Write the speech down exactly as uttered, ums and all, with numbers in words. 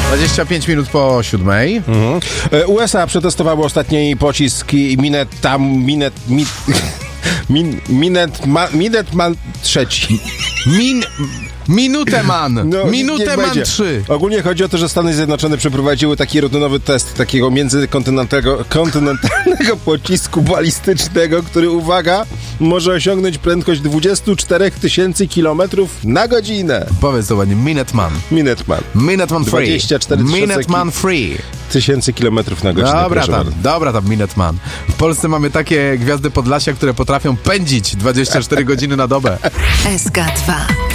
dwadzieścia pięć minut po siódmej. Mhm. U S A przetestowały ostatni pocisk Minet tam Minet mit, min, Minet ma, Minet man trzeci. Min... Minuteman! No, Minuteman trzy. Ogólnie chodzi o to, że Stany Zjednoczone przeprowadziły taki rutynowy test takiego międzykontynentalnego kontynentalnego pocisku balistycznego, który, uwaga, może osiągnąć prędkość dwadzieścia cztery tysiące kilometrów na godzinę. Powiedz to ładnie, Minuteman. Minuteman. Minuteman Free. dwadzieścia cztery Minuteman Free. Tysięcy kilometrów na godzinę. Dobra tam, dobra tam, Minuteman. W Polsce mamy takie gwiazdy Podlasia, które potrafią pędzić dwadzieścia cztery godziny na dobę. S K dwa.